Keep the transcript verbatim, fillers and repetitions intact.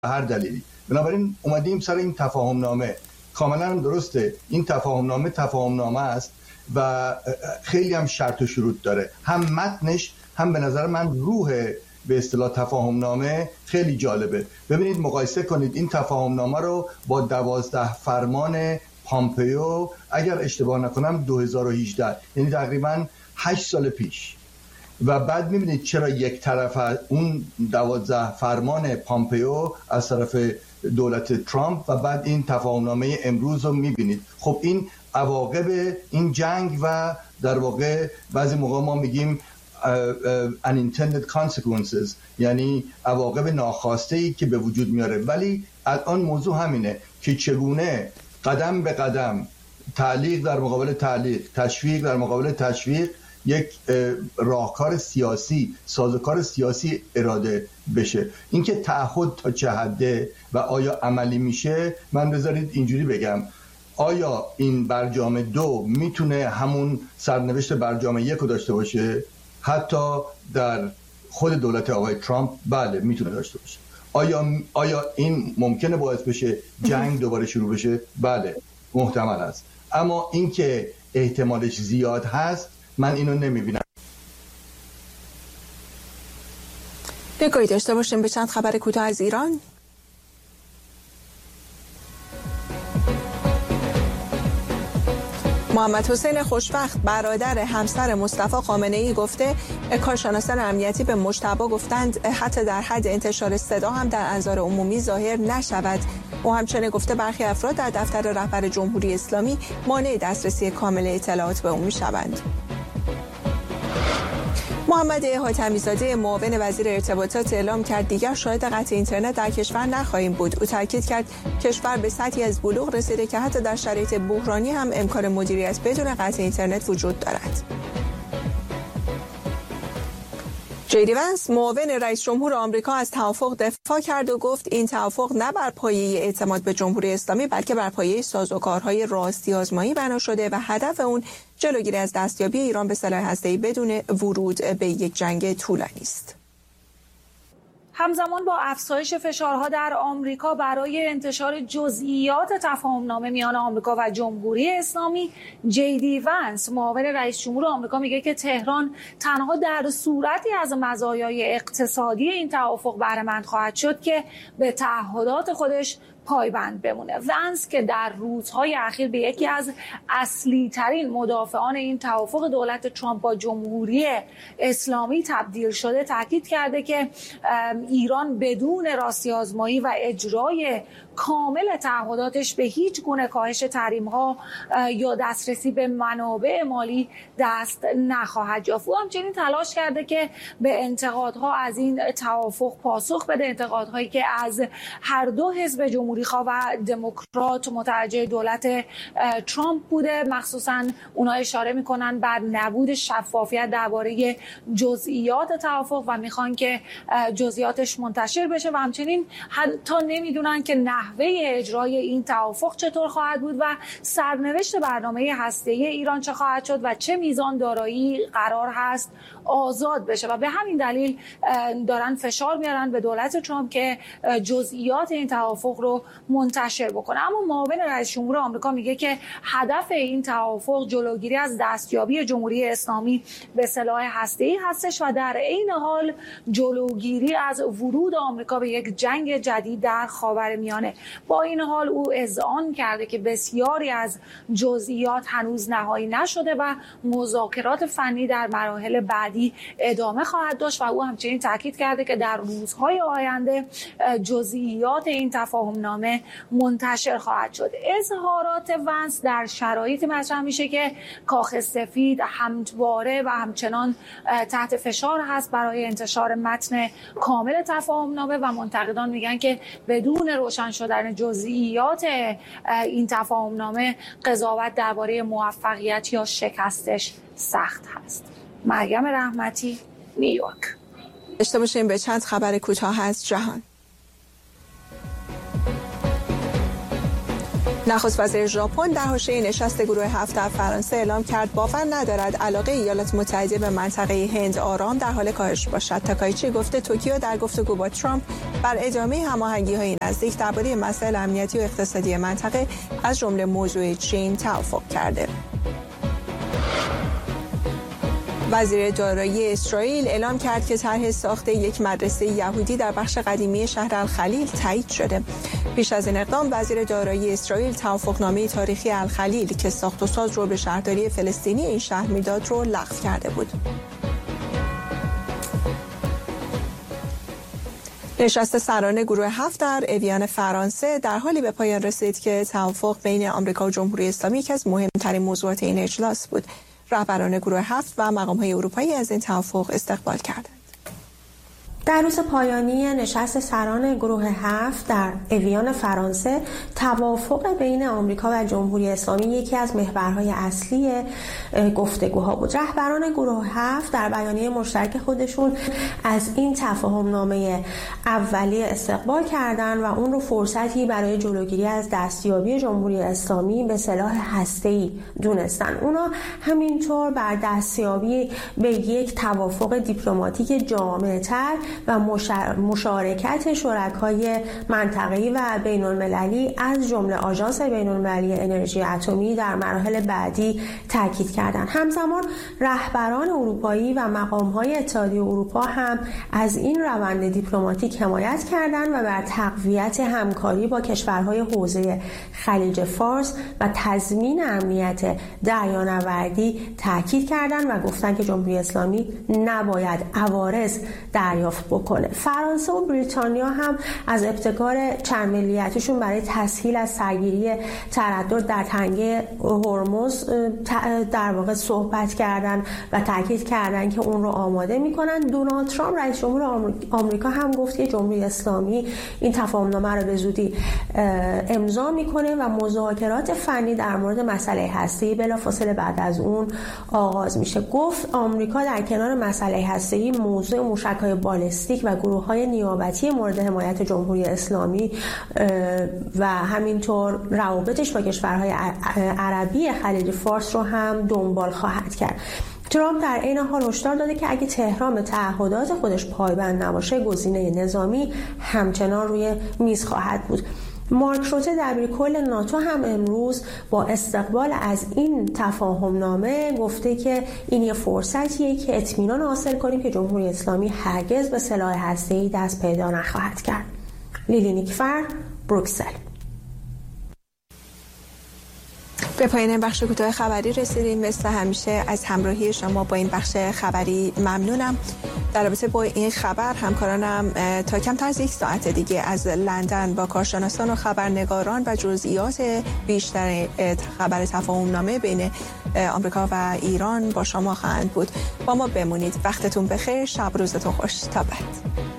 هر دلیلی. بنابراین اومدیم سر این تفاهم نامه. کاملا درسته این تفاهم نامه تفاهم نامه است و خیلی هم شرط و شروط داره، هم متنش هم به نظر من روح به اصطلاح تفاهم نامه خیلی جالبه. ببینید مقایسه کنید این تفاهم نامه رو با دوازده فرمان پامپئو اگر اشتباه نکنم دو هزار و هجده، یعنی تقریبا هشت سال پیش، و بعد میبینید چرا یک طرف اون دوازده فرمان پامپئو از طرف دولت ترامپ و بعد این تفاهمنامه امروز رو میبینید. خب این عواقب این جنگ و در واقع بعضی موقع ما میگیم unintended consequences، یعنی عواقب ناخواسته‌ای که به وجود میاره. ولی الان موضوع همینه که چگونه قدم به قدم، تعلیق در مقابل تعلیق، تشویق در مقابل تشویق، یک راهکار سیاسی، سازوکار سیاسی اراده بشه. اینکه تعهد تا چه حده و آیا عملی میشه، من بذارید اینجوری بگم، آیا این برجام دو میتونه همون سرنوشت برجام یک رو داشته باشه؟ حتی در خود دولت آقای ترامپ بله میتونه داشته باشه. آیا آیا این ممکنه باعث بشه جنگ دوباره شروع بشه؟ بله محتمل است. اما اینکه احتمالش زیاد هست، من اینو نمیبینم. نگاهی داشته باشیم به چند خبر کوتاه از ایران. محمد حسین خوشبخت برادر همسر مصطفی خامنه‌ای گفته کارشناسان امنیتی به مجتبی گفتند حتی در حد انتشار صدا هم در انظار عمومی ظاهر نشود. او همچنین گفته برخی افراد در دفتر رهبر جمهوری اسلامی مانع دسترسی کامل اطلاعات به او می‌شوند. محمد حاتمی زاده معاون وزیر ارتباطات اعلام کرد دیگر شاهد قطع اینترنت در کشور نخواهیم بود. او تاکید کرد کشور به سطحی از بلوغ رسیده که حتی در شرایط بحرانی هم امکان مدیریت بدون قطع اینترنت وجود دارد. جی دی ونس معاون رئیس جمهور آمریکا از توافق دفاع کرد و گفت این توافق نه بر پایه اعتماد به جمهوری اسلامی بلکه بر پایه سازوکارهای راستی آزمایی بنا شده و هدف اون جلوگیری از دستیابی ایران به سلاح هسته‌ای بدون ورود به یک جنگ طولانی است. همزمان با افزایش فشارها در آمریکا برای انتشار جزئیات تفاهمنامه میان آمریکا و جمهوری اسلامی، جی دی ونس معاون رئیس جمهور آمریکا میگه که تهران تنها در صورتی از مزایای اقتصادی این توافق بهره مند خواهد شد که به تعهدات خودش پایبند بمونه. ونس که در روزهای اخیر به یکی از اصلی ترین مدافعان این توافق دولت ترامپ با جمهوری اسلامی تبدیل شده، تاکید کرده که ایران بدون راستی آزمایی و اجرای کامل تعهداتش به هیچ گونه کاهش تحریم‌ها یا دسترسی به منابع مالی دست نخواهد یافت. او همچنین تلاش کرده که به انتقادها از این توافق پاسخ بده، انتقادهایی که از هر دو حزب جمهوری‌خواه و دموکرات متوجه دولت ترامپ بوده. مخصوصاً اونا اشاره می‌کنن بر نبود شفافیت درباره جزئیات توافق و میخوان که جزئیاتش منتشر بشه و همچنین حتی نمیدونن که نحوه اجرای این توافق چطور خواهد بود و سرنوشت برنامه هسته‌ای ایران چه خواهد شد و چه میزان دارایی قرار هست آزاد بشه و به همین دلیل دارن فشار میارن به دولت ترامپ که جزئیات این توافق رو منتشر بکنه. اما معاون رئیس جمهور آمریکا میگه که هدف این توافق جلوگیری از دستیابی جمهوری اسلامی به سلاح هسته‌ای هستش و در عین حال جلوگیری از ورود آمریکا به یک جنگ جدید در خاورمیانه. با این حال او اذعان کرده که بسیاری از جزئیات هنوز نهایی نشده و مذاکرات فنی در مراحل بعدی ادامه خواهد داشت و او همچنین تاکید کرده که در روزهای آینده جزئیات این تفاهمنامه منتشر خواهد شد. اظهارات ونس در شرایطی مطرح میشه که کاخ سفید همواره و همچنان تحت فشار هست برای انتشار متن کامل تفاهمنامه و منتقدان میگن که بدون روشن شدن جزئیات این تفاهمنامه قضاوت درباره موفقیت یا شکستش سخت هست. مریم رحمتی، نیویورک. داشته باشیم به چند خبر کوتاه از جهان. نخست وزیر ژاپن در حاشیه نشست گروه هفت در فرانسه اعلام کرد باور ندارد علاقه ایالات متحده به منطقه هند آرام در حال کاهش باشد. تاکایچی گفته توکیو در گفتگو با ترامپ بر ادامه هماهنگی‌های نزدیک درباره مسائل امنیتی و اقتصادی منطقه از جمله موضوع چین توافق کرده. وزیر دارایی اسرائیل اعلام کرد که طرح ساخت یک مدرسه یهودی در بخش قدیمی شهر الخلیل تایید شده. پیش از این اقدام وزیر دارایی اسرائیل توافقنامه تاریخی الخلیل که ساخت و ساز رو به شهرداری فلسطینی این شهر میداد رو لغو کرده بود. نشست سران گروه هفت در اویان فرانسه در حالی به پایان رسید که توافق بین آمریکا و جمهوری اسلامی یکی از مهمترین موضوعات این اجلاس بود. رهبران گروه هفت و مقام‌های اروپایی از این توافق استقبال کردند. در روز پایانی نشست سران گروه هفت در اویان فرانسه، توافق بین آمریکا و جمهوری اسلامی یکی از محورهای اصلی گفتگوها بود. رهبران گروه هفت در بیانیه مشترک خودشون از این تفاهم‌نامه اولیه استقبال کردند و اون رو فرصتی برای جلوگیری از دستیابی جمهوری اسلامی به سلاح هسته‌ای دونستن. اونا همینطور بر دستیابی به یک توافق دیپلماتیک جامع‌تر و مشارکت شرکای منطقه‌ای و بین‌المللی از جمله آژانس بین‌المللی انرژی اتمی در مراحل بعدی تاکید کردند. همزمان رهبران اروپایی و مقام‌های اتحادیه اروپا هم از این روند دیپلماتیک حمایت کردند و بر تقویت همکاری با کشورهای حوزه خلیج فارس و تضمین امنیت دریانوردی تاکید کردند و گفتند که جمهوری اسلامی نباید عوارض دریافت بکنه. فرانسه و بریتانیا هم از ابتکار چند ملیتیشون برای تسهیل از سرگیری تردد در تنگه هرمز در واقع صحبت کردن و تاکید کردن که اون رو آماده میکنن. دونالد ترامپ رئیس جمهور آمریکا هم گفت که جمهوری اسلامی این تفاهمنامه رو به زودی امضا میکنه و مذاکرات فنی در مورد مسئله هسته‌ای بلافاصله بعد از اون آغاز میشه. گفت آمریکا در کنار مسئله هسته‌ای موضوع موشک‌های بالستیک و گروه‌های نیابتی مورد حمایت جمهوری اسلامی و همینطور روابطش با کشورهای عربی خلیج فارس رو هم دنبال خواهد کرد. ترامپ در این حال هشدار داده که اگه تهران به تعهدات خودش پایبند نباشه گزینه نظامی همچنان روی میز خواهد بود. مارک روته دبیرکل ناتو هم امروز با استقبال از این تفاهمنامه گفته که این یه فرصتیه که اطمینان حاصل کنیم که جمهوری اسلامی هرگز به سلاح هسته‌ای دست پیدا نخواهد کرد. لیلی نیکفر، بروکسل. به پایان این بخش کوتاه خبری رسیدیم. مثل همیشه از همراهی شما با این بخش خبری ممنونم. در رابطه با این خبر همکارانم تا کمتر از یک ساعت دیگه از لندن با کارشناسان و خبرنگاران و جزئیات بیشتر خبر تفاهمنامه بین آمریکا و ایران با شما خواهند بود. با ما بمونید. وقتتون بخیر. شب روزتون خوش. تا بعد.